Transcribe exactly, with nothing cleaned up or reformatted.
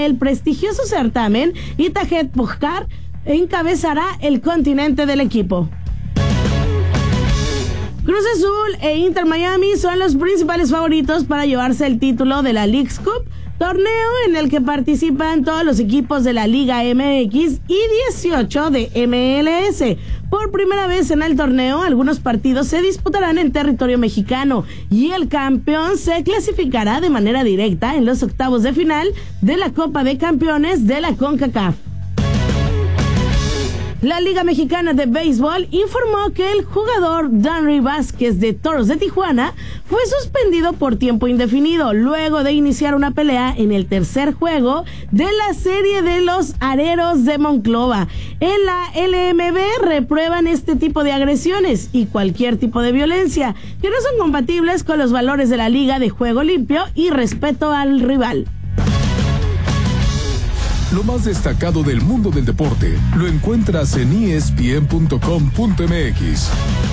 para el prestigioso certamen y Tajet Pogacar encabezará el continente del equipo. Cruz Azul e Inter Miami son los principales favoritos para llevarse el título de la Leagues Cup, torneo en el que participan todos los equipos de la Liga M X y dieciocho de M L S. Por primera vez en el torneo, algunos partidos se disputarán en territorio mexicano y el campeón se clasificará de manera directa en los octavos de final de la Copa de Campeones de la CONCACAF. La Liga Mexicana de Béisbol informó que el jugador Danry Vázquez de Toros de Tijuana fue suspendido por tiempo indefinido luego de iniciar una pelea en el tercer juego de la serie de los Areros de Monclova. En la L M B reprueban este tipo de agresiones y cualquier tipo de violencia que no son compatibles con los valores de la liga de juego limpio y respeto al rival. Lo más destacado del mundo del deporte lo encuentras en E S P N punto com punto M X.